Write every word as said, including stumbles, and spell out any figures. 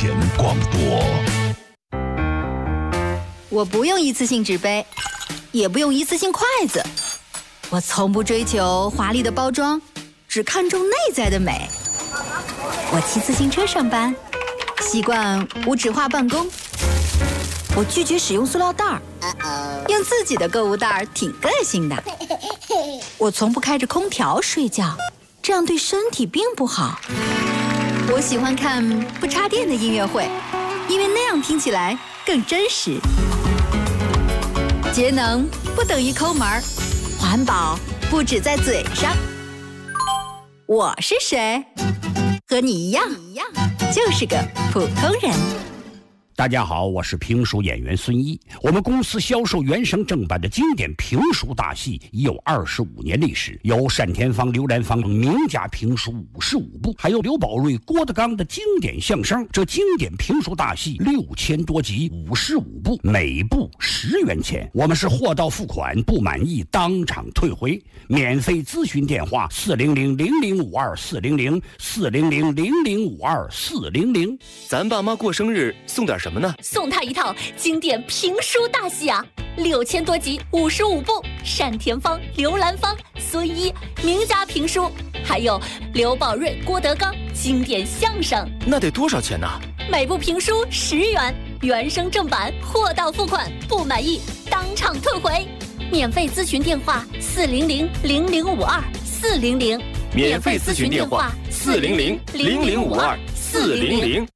前广播。 我不用一次性纸杯，也不用一次性筷子，我从不追求华丽的包装，只看重内在的美。我骑自行车上班，习惯无纸化办公。我拒绝使用塑料袋儿，用自己的购物袋儿挺个性的。我从不开着空调睡觉，这样对身体并不好。我喜欢看不插电的音乐会，因为那样听起来更真实。节能不等于抠门儿，环保不止在嘴上。我是谁？和你一样，就是个普通人。 大家好，我是评书演员孙一。我们公司销售原声正版的经典评书大戏已有二十五年历史，有单田芳、刘兰芳等名家评书五十五部，还有刘宝瑞、郭德纲的经典相声。这经典评书大戏六千多集，五十五部，每部十元钱。我们是货到付款，不满意当场退回。免费咨询电话：四零零零零五二四零零四零零零零五二四零零。 咱爸妈过生日送点什么呢？ 送他一套经典评书大戏啊，六千多集，五十五部，单田芳、刘兰芳、孙一名家评书，还有刘宝瑞、郭德纲经典相声。 那得多少钱呢？ 每部评书十元，原声正版，货到付款，不满意当场退回。免费咨询电话：四零零零零五二四零零。 免费咨询电话：四零零零零五二四零零。